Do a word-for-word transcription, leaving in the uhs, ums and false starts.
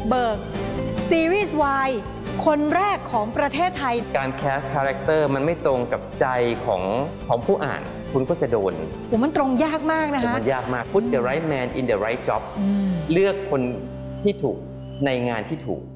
เบิกซีรีส์ วาย คนแรกของประเทศไทยการแคสคาแรคเตอร์มันไม่ตรงกับใจของของผู้อ่านคุณก็จะโดนโอ้มันตรงยากมากนะคะมันยากมาก put the right man in the right job เลือกคนที่ถูกในงานที่ถูก